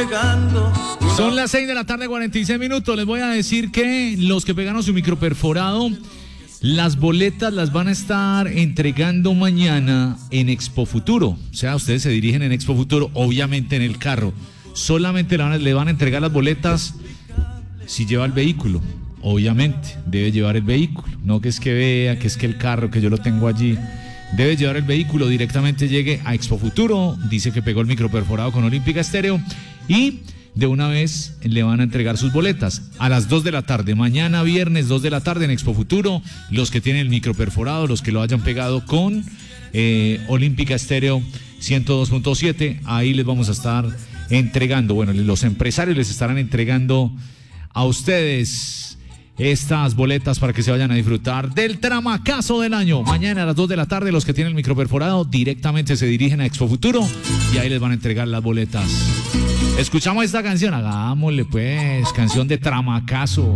entregando. Son las 6 de la tarde, 46 minutos. Les voy a decir que los que pegaron su microperforado, las boletas las van a estar entregando mañana en Expo Futuro. O sea, ustedes se dirigen en Expo Futuro, obviamente en el carro. Solamente le van a entregar las boletas si lleva el vehículo. Obviamente, debe llevar el vehículo. No que es que vea, que es que el carro, que yo lo tengo allí. Debe llevar el vehículo, directamente llegue a Expo Futuro. Dice que pegó el microperforado con Olímpica Estéreo. Y de una vez le van a entregar sus boletas a las 2 de la tarde. Mañana viernes 2 de la tarde en Expo Futuro. Los que tienen el microperforado, los que lo hayan pegado con Olímpica Estéreo 102.7. Ahí les vamos a estar entregando. Bueno, los empresarios les estarán entregando a ustedes estas boletas para que se vayan a disfrutar del tramacazo del año. Mañana a las 2 de la tarde los que tienen el microperforado directamente se dirigen a Expo Futuro y ahí les van a entregar las boletas. Escuchamos esta canción, hagámosle pues, canción de tramacazo.